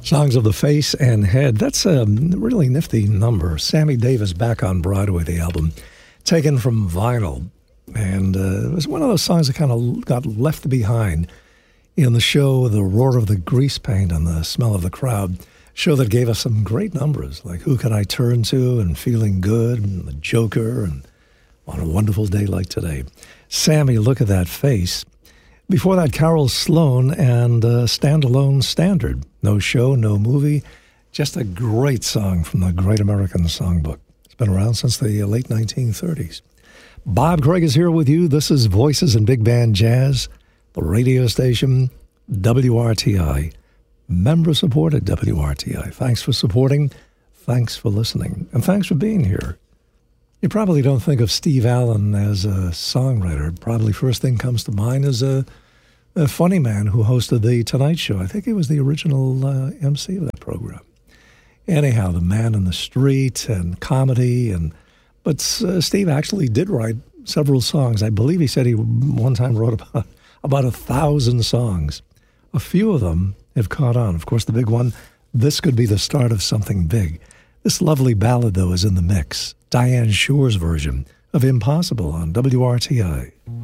Songs of the Face and Head. That's a really nifty number. Sammy Davis Back on Broadway, the album, taken from vinyl. And it was one of those songs that kind of got left behind in the show, The Roar of the Grease Paint and the Smell of the Crowd, show that gave us some great numbers, like Who Can I Turn To and Feeling Good and The Joker and On a Wonderful Day Like Today. Sammy, Look at That Face. Before that, Carol Sloan and Standalone Standard. No show, no movie, just a great song from the Great American Songbook. It's been around since the late 1930s. Bob Craig is here with you. This is Voices in Big Band Jazz, the radio station, WRTI. Member-supported WRTI. Thanks for supporting. Thanks for listening. And thanks for being here. You probably don't think of Steve Allen as a songwriter. Probably first thing comes to mind is a funny man who hosted The Tonight Show. I think he was the original MC of that program. Anyhow, the man in the street and comedy. But Steve actually did write several songs. I believe he said he one time wrote about 1,000 songs. A few of them have caught on. Of course, the big one, This Could Be the Start of Something Big. This lovely ballad, though, is in the mix. Diane Shore's version of Impossible on WRTI.